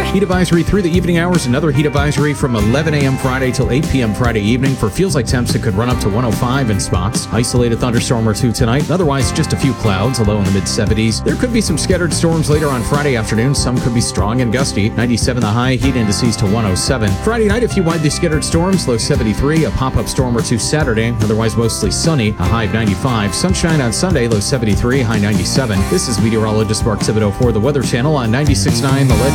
Heat advisory through the evening hours. Another heat advisory from 11 a.m. Friday till 8 p.m. Friday evening for feels like temps that could run up to 105 in spots. Isolated thunderstorm or two tonight. Otherwise, just a few clouds, a low in the mid-70s. There could be some scattered storms later on Friday afternoon. Some could be strong and gusty. 97 the high, heat indices to 107. Friday night, a few widely scattered storms, low 73. A pop-up storm or two Saturday. Otherwise, mostly sunny, a high of 95. Sunshine on Sunday, low 73, high 97. This is meteorologist Mark Thibodeau for the Weather Channel on 96.9 The Legend.